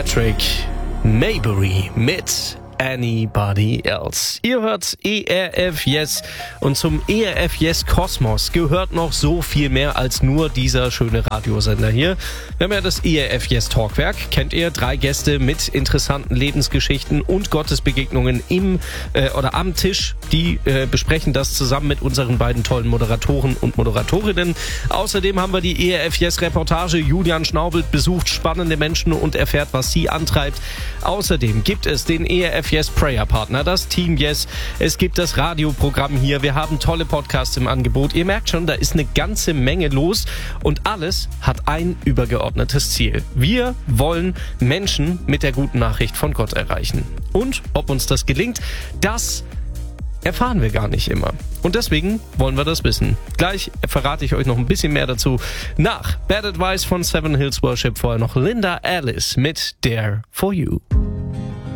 Patrick Maybury mit Anybody Else. Ihr hört ERF Yes und zum ERF Yes Kosmos gehört noch so viel mehr als nur dieser schöne Radiosender hier. Wir haben ja das ERF Yes Talkwerk, kennt ihr, 3 Gäste mit interessanten Lebensgeschichten und Gottesbegegnungen am Tisch. Die besprechen das zusammen mit unseren beiden tollen Moderatoren und Moderatorinnen. Außerdem haben wir die ERF Yes Reportage. Julian Schnaubelt besucht spannende Menschen und erfährt, was sie antreibt. Außerdem gibt es den ERF Yes Prayer Partner, das Team Yes. Es gibt das Radioprogramm hier. Wir haben tolle Podcasts im Angebot. Ihr merkt schon, da ist eine ganze Menge los und alles hat ein übergeordnetes Ziel. Wir wollen Menschen mit der guten Nachricht von Gott erreichen. Und ob uns das gelingt, das erfahren wir gar nicht immer. Und deswegen wollen wir das wissen. Gleich verrate ich euch noch ein bisschen mehr dazu. Nach Bad Advice von Seven Hills Worship vorher noch Linda Alice mit Dare for You.